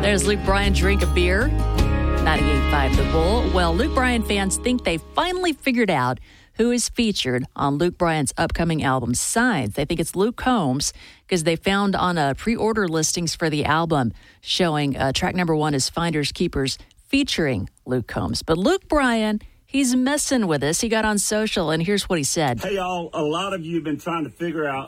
There's Luke Bryan, Drink a Beer. 98.5 The Bull. Well, Luke Bryan fans think they finally figured out who is featured on Luke Bryan's upcoming album, Signs. They think it's Luke Combs because they found on pre-order listings for the album showing track number 1 is Finders Keepers featuring Luke Combs. But Luke Bryan, he's messing with us. He got on social, and here's what he said. Hey, y'all, a lot of you have been trying to figure out